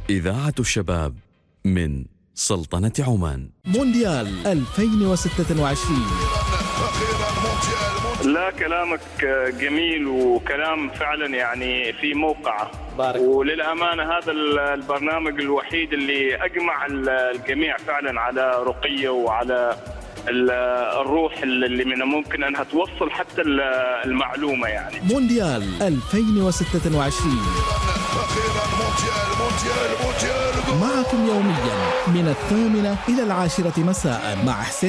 إذاعة الشباب من سلطنة عمان. مونديال 2026. لا، كلامك جميل وكلام فعلا يعني في موقعه. وللأمانة هذا البرنامج الوحيد اللي أجمع الجميع فعلا على رقية وعلى الروح اللي من ممكن أنها توصل حتى المعلومة. يعني مونديال 2026 معكم يوميا من 8 إلى 10 مساء مع حسين